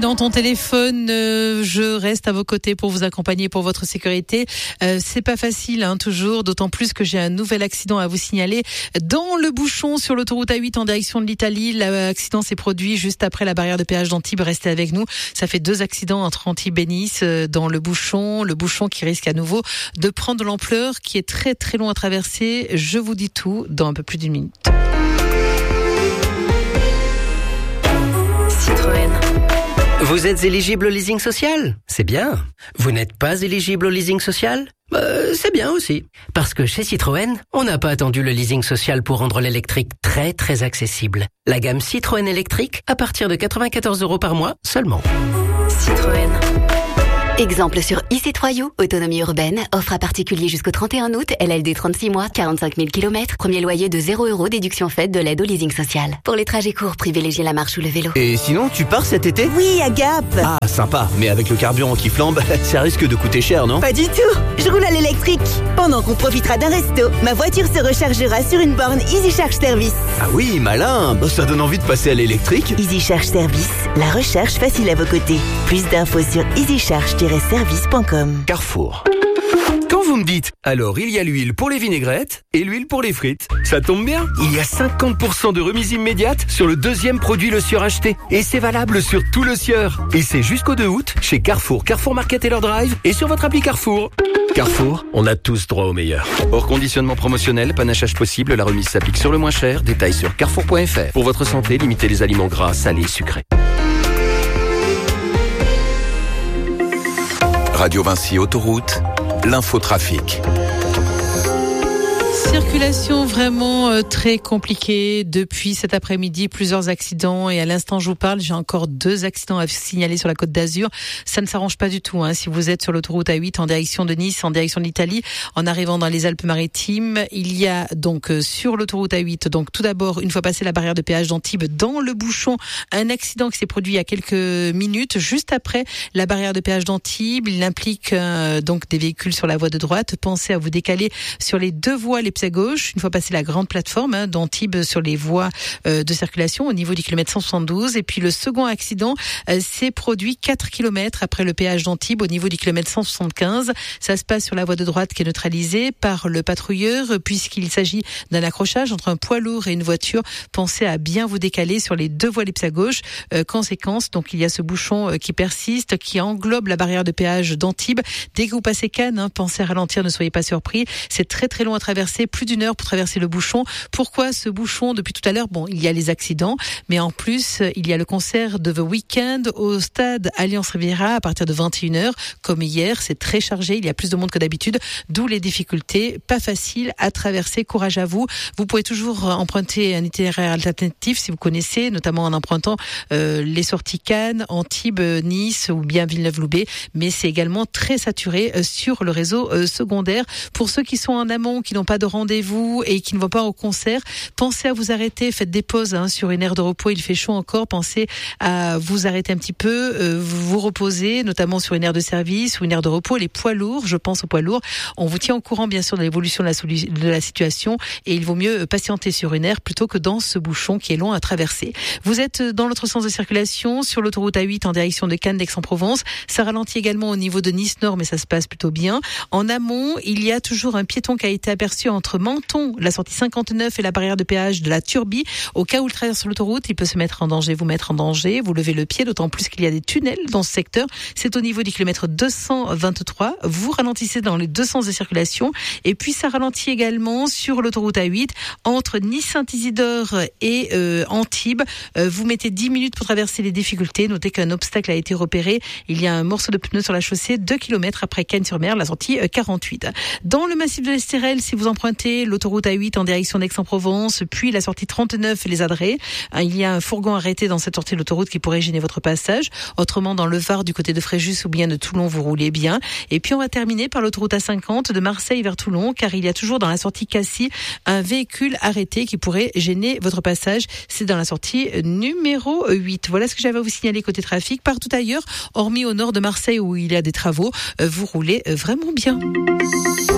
dans ton téléphone. Je reste à vos côtés pour vous accompagner pour votre sécurité. C'est pas facile, toujours, d'autant plus que j'ai un nouvel accident à vous signaler dans le bouchon sur l'autoroute A8 en direction de l'Italie. L'accident s'est produit juste après la barrière de péage d'Antibes. Restez avec nous. Ça fait 2 accidents entre Antibes et Nice dans le bouchon qui risque à nouveau de prendre de l'ampleur, qui est très très long à traverser. Je vous dis tout dans un peu plus d'1 minute. Citroën. Vous êtes éligible au leasing social ? C'est bien. Vous n'êtes pas éligible au leasing social ? C'est bien aussi. Parce que chez Citroën, on n'a pas attendu le leasing social pour rendre l'électrique très très accessible. La gamme Citroën électrique à partir de 94 € par mois seulement. Citroën. Exemple sur e-C3U, autonomie urbaine, offre à particulier jusqu'au 31 août, LLD 36 mois, 45 000 km, premier loyer de 0 €, déduction faite de l'aide au leasing social. Pour les trajets courts, privilégiez la marche ou le vélo. Et sinon, tu pars cet été ? Oui, à Gap. Ah, sympa, mais avec le carburant qui flambe, ça risque de coûter cher, non ? Pas du tout, je roule à l'électrique. Pendant qu'on profitera d'un resto, ma voiture se rechargera sur une borne Easy Charge Service. Ah oui, malin, ça donne envie de passer à l'électrique. Easy Charge Service, la recharge facile à vos côtés. Plus d'infos sur easycharge-service.com. Carrefour. Quand vous me dites, alors il y a l'huile pour les vinaigrettes et l'huile pour les frites. Ça tombe bien, il y a 50% de remise immédiate sur le 2e produit Le Sieur acheté. Et c'est valable sur tout Le Sieur. Et c'est jusqu'au 2 août chez Carrefour, Carrefour Market et leur drive et sur votre appli Carrefour. Carrefour, on a tous droit au meilleur. Hors conditionnement promotionnel, panachage possible, la remise s'applique sur le moins cher. Détails sur carrefour.fr. Pour votre santé, limitez les aliments gras, salés, sucrés. Radio Vinci Autoroute, l'infotrafic. Circulation vraiment très compliquée depuis cet après-midi, plusieurs accidents et à l'instant je vous parle, j'ai encore 2 accidents à signaler sur la Côte d'Azur. Ça ne s'arrange pas du tout si vous êtes sur l'autoroute A8 en direction de Nice, en direction de l'Italie, en arrivant dans les Alpes-Maritimes. Il y a donc sur l'autoroute A8, donc tout d'abord, une fois passé la barrière de péage d'Antibes, dans le bouchon, un accident qui s'est produit il y a quelques minutes, juste après la barrière de péage d'Antibes. Il implique donc des véhicules sur la voie de droite. Pensez à vous décaler sur les 2 voies les plus à gauche, une fois passé la grande plateforme d'Antibes sur les voies de circulation au niveau du kilomètre 172. Et puis le second accident s'est produit 4 km après le péage d'Antibes au niveau du kilomètre 175. Ça se passe sur la voie de droite qui est neutralisée par le patrouilleur puisqu'il s'agit d'un accrochage entre un poids lourd et une voiture. Pensez à bien vous décaler sur les 2 voies les plus à gauche. Conséquence, donc il y a ce bouchon qui persiste, qui englobe la barrière de péage d'Antibes. Dès que vous passez Cannes, pensez à ralentir, ne soyez pas surpris. C'est très très long à traverser. Plus d'1 heure pour traverser le bouchon. Pourquoi ce bouchon depuis tout à l'heure ? Bon, il y a les accidents, mais en plus, il y a le concert de The Weeknd au stade Alliance Riviera à partir de 21h. Comme hier, c'est très chargé, il y a plus de monde que d'habitude, d'où les difficultés. Pas facile à traverser, courage à vous. Vous pouvez toujours emprunter un itinéraire alternatif si vous connaissez, notamment en empruntant les sorties Cannes, Antibes, Nice ou bien Villeneuve-Loubet, mais c'est également très saturé sur le réseau secondaire. Pour ceux qui sont en amont, qui n'ont pas de rendez-vous et qui ne vont pas au concert, pensez à vous arrêter, faites des pauses sur une aire de repos, il fait chaud encore, pensez à vous arrêter un petit peu, vous reposer, notamment sur une aire de service ou une aire de repos. Les poids lourds, je pense aux poids lourds, on vous tient au courant bien sûr de l'évolution de la situation et il vaut mieux patienter sur une aire plutôt que dans ce bouchon qui est long à traverser. Vous êtes dans l'autre sens de circulation, sur l'autoroute A8 en direction de Cannes d'Aix-en-Provence, ça ralentit également au niveau de Nice Nord, mais ça se passe plutôt bien. En amont, il y a toujours un piéton qui a été aperçu entre Menton, la sortie 59 et la barrière de péage de la Turbie. Au cas où il traverse l'autoroute, il peut se mettre en danger, vous mettre en danger, vous levez le pied, d'autant plus qu'il y a des tunnels dans ce secteur. C'est au niveau du kilomètre 223. Vous ralentissez dans les 2 sens de circulation. Et puis ça ralentit également sur l'autoroute A8 entre Nice-Saint-Isidore et Antibes. Vous mettez 10 minutes pour traverser les difficultés. Notez qu'un obstacle a été repéré. Il y a un morceau de pneu sur la chaussée 2 km après Cannes-sur-Mer, la sortie 48. Dans le massif de l'Estérel, si vous empruntez l'autoroute A8 en direction d'Aix-en-Provence, puis la sortie 39 les Adrets, il y a un fourgon arrêté dans cette sortie de l'autoroute qui pourrait gêner votre passage. Autrement, dans le Var, du côté de Fréjus ou bien de Toulon, vous roulez bien. Et puis on va terminer par l'autoroute A50 de Marseille vers Toulon, car il y a toujours dans la sortie Cassis un véhicule arrêté qui pourrait gêner votre passage. C'est dans la sortie numéro 8. Voilà ce que j'avais à vous signaler côté trafic. Partout ailleurs, hormis au nord de Marseille où il y a des travaux, vous roulez vraiment bien.